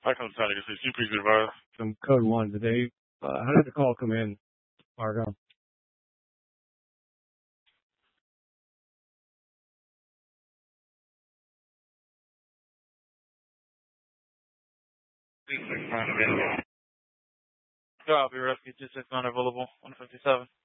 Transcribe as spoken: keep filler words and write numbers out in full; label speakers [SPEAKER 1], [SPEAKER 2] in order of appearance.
[SPEAKER 1] I come trying to get C P advisor.
[SPEAKER 2] From code one. Did they, uh, how did the call come in, Margo?
[SPEAKER 1] Yeah, I'll be rescue two six nine available, one fifty-seven.